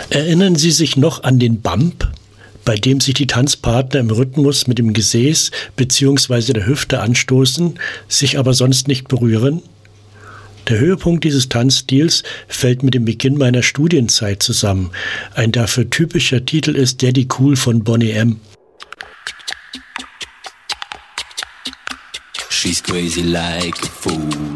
Erinnern Sie sich noch an den Bump, bei dem sich die Tanzpartner im Rhythmus mit dem Gesäß bzw. der Hüfte anstoßen, sich aber sonst nicht berühren? Der Höhepunkt dieses Tanzstils fällt mit dem Beginn meiner Studienzeit zusammen. Ein dafür typischer Titel ist Daddy Cool von Boney M. She's crazy like a fool.